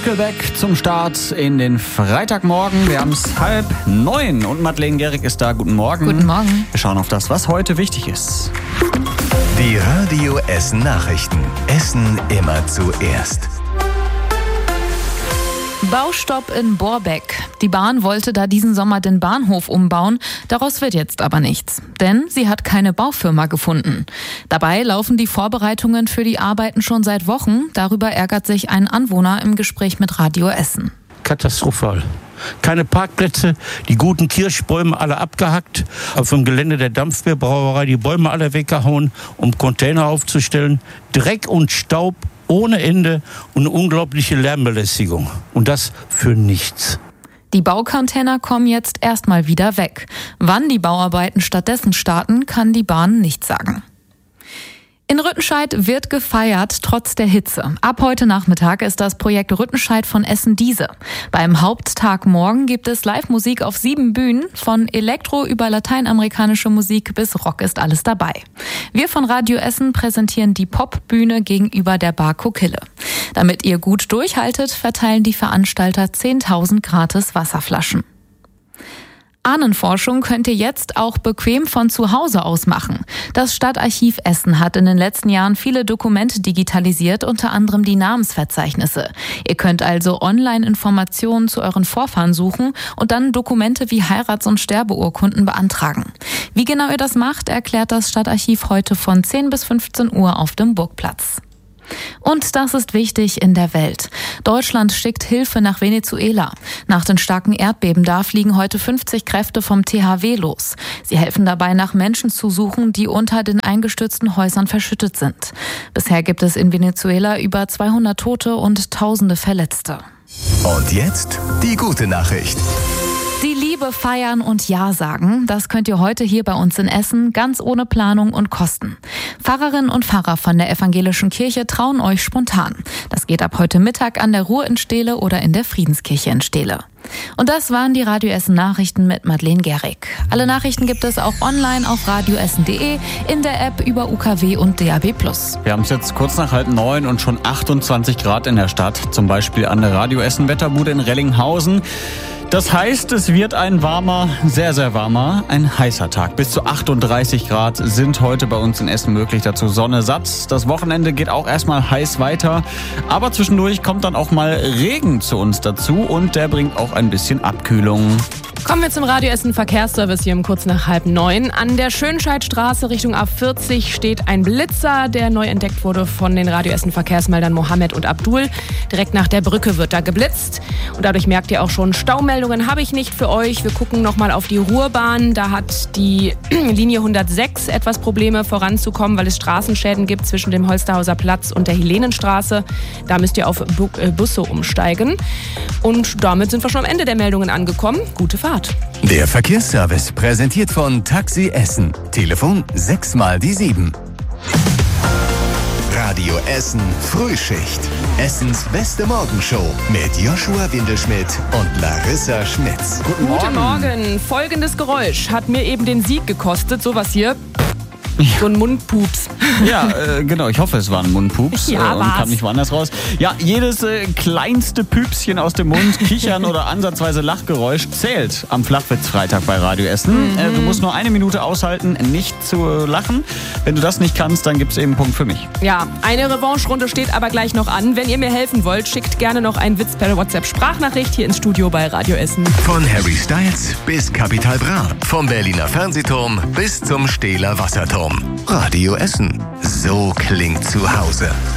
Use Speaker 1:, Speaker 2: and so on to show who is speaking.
Speaker 1: Nickelback zum Start in den Freitagmorgen. Wir haben es 8:30 und Madeleine Gehrig ist da. Guten Morgen.
Speaker 2: Guten Morgen.
Speaker 1: Wir schauen auf das, was heute wichtig ist.
Speaker 3: Die Radio Essen Nachrichten. Essen immer zuerst.
Speaker 2: Baustopp in Borbeck. Die Bahn wollte da diesen Sommer den Bahnhof umbauen. Daraus wird jetzt aber nichts. Denn sie hat keine Baufirma gefunden. Dabei laufen die Vorbereitungen für die Arbeiten schon seit Wochen. Darüber ärgert sich ein Anwohner im Gespräch mit Radio Essen.
Speaker 4: Katastrophal. Keine Parkplätze, die guten Kirschbäume alle abgehackt, auf dem Gelände der Dampfbierbrauerei die Bäume alle weggehauen, um Container aufzustellen. Dreck und Staub ohne Ende und eine unglaubliche Lärmbelästigung. Und das für nichts.
Speaker 2: Die Baucontainer kommen jetzt erstmal wieder weg. Wann die Bauarbeiten stattdessen starten, kann die Bahn nicht sagen. In Rüttenscheid wird gefeiert, trotz der Hitze. Ab heute Nachmittag ist das Projekt Rüttenscheid von Essen-Diese. Beim Haupttag morgen gibt es Live-Musik auf 7 Bühnen. Von Elektro über lateinamerikanische Musik bis Rock ist alles dabei. Wir von Radio Essen präsentieren die Popbühne gegenüber der Bar Kokille. Damit ihr gut durchhaltet, verteilen die Veranstalter 10.000 gratis Wasserflaschen. Ahnenforschung könnt ihr jetzt auch bequem von zu Hause aus machen. Das Stadtarchiv Essen hat in den letzten Jahren viele Dokumente digitalisiert, unter anderem die Namensverzeichnisse. Ihr könnt also online Informationen zu euren Vorfahren suchen und dann Dokumente wie Heirats- und Sterbeurkunden beantragen. Wie genau ihr das macht, erklärt das Stadtarchiv heute von 10 bis 15 Uhr auf dem Burgplatz. Und das ist wichtig in der Welt. Deutschland schickt Hilfe nach Venezuela. Nach den starken Erdbeben da fliegen heute 50 Kräfte vom THW los. Sie helfen dabei, nach Menschen zu suchen, die unter den eingestürzten Häusern verschüttet sind. Bisher gibt es in Venezuela über 200 Tote und Tausende Verletzte.
Speaker 3: Und jetzt die gute Nachricht.
Speaker 2: Die Liebe feiern und Ja sagen, das könnt ihr heute hier bei uns in Essen, ganz ohne Planung und Kosten. Pfarrerinnen und Pfarrer von der Evangelischen Kirche trauen euch spontan. Das geht ab heute Mittag an der Ruhr in Steele oder in der Friedenskirche in Steele. Und das waren die Radio Essen Nachrichten mit Madeleine Gehrig. Alle Nachrichten gibt es auch online auf radioessen.de, in der App über UKW und DAB+.
Speaker 1: Wir haben es jetzt kurz nach 8:30 und schon 28 Grad in der Stadt. Zum Beispiel an der Radio Essen Wetterbude in Rellinghausen. Das heißt, es wird ein warmer, sehr, sehr warmer, ein heißer Tag. Bis zu 38 Grad sind heute bei uns in Essen möglich. Dazu Sonne satt. Das Wochenende geht auch erstmal heiß weiter. Aber zwischendurch kommt dann auch mal Regen zu uns dazu und der bringt auch ein bisschen Abkühlung.
Speaker 5: Kommen wir zum Radio Essen Verkehrsservice hier um kurz nach 8:30. An der Schönscheidstraße Richtung A40 steht ein Blitzer, der neu entdeckt wurde von den Radio Essen Verkehrsmeldern Mohammed und Abdul. Direkt nach der Brücke wird da geblitzt. Und dadurch merkt ihr auch schon, Staumeldungen habe ich nicht für euch. Wir gucken nochmal auf die Ruhrbahn. Da hat die Linie 106 etwas Probleme voranzukommen, weil es Straßenschäden gibt zwischen dem Holsterhauser Platz und der Helenenstraße. Da müsst ihr auf Busse umsteigen. Und damit sind wir schon am Ende der Meldungen angekommen. Gute Fahrt.
Speaker 3: Der Verkehrsservice präsentiert von Taxi Essen. Telefon 6x7. Radio Essen Frühschicht. Essens beste Morgenshow mit Joshua Windelschmidt und Larissa Schmitz.
Speaker 5: Guten Morgen. Folgendes Geräusch hat mir eben den Sieg gekostet. Sowas hier. So ein Mundpups.
Speaker 1: Ja, genau. Ich hoffe, es war ein Mundpups
Speaker 5: Ja,
Speaker 1: und
Speaker 5: war's.
Speaker 1: kam nicht woanders raus. Ja, jedes kleinste Püpschen aus dem Mund, Kichern oder ansatzweise Lachgeräusch zählt am Flachwitz-Freitag bei Radio Essen. Du musst nur 1 Minute aushalten, nicht zu lachen. Wenn du das nicht kannst, dann gibt's eben einen Punkt für mich.
Speaker 5: Ja, eine Revanche-Runde steht aber gleich noch an. Wenn ihr mir helfen wollt, schickt gerne noch einen Witz per WhatsApp-Sprachnachricht hier ins Studio bei Radio Essen.
Speaker 3: Von Harry Styles bis Capital Bra. Vom Berliner Fernsehturm bis zum Steeler Wasserturm. Radio Essen. So klingt zu Hause.